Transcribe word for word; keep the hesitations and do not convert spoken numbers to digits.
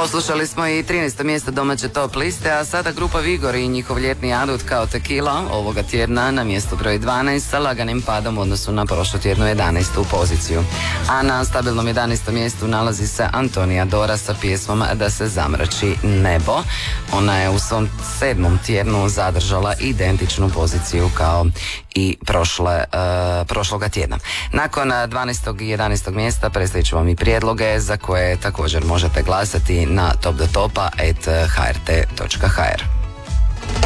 Poslušali smo i trinaesto mjesto domaće top liste, a sada grupa Vigor i njihov ljetni adut kao Tequila ovoga tjedna na mjestu broj dvanaest sa laganim padom u odnosu na prošlotjednu jedanaestu poziciju. A na stabilnom jedanaestom mjestu nalazi se Antonija Dora sa pjesmom Da se zamrači nebo. Ona je u svom sedmom tjednu zadržala identičnu poziciju kao i prošle, uh, prošloga tjedna. Nakon dvanaestog i jedanaestog mjesta predstavit ću vam i prijedloge za koje također možete glasati na top do topa at h r t točka h r.